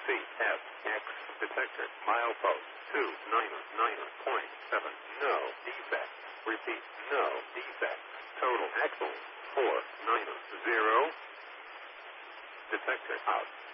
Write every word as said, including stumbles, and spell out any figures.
C F X detector milepost two niner niner point seven. No defect. Repeat, no defect. Total axle four niner zero. Detector out.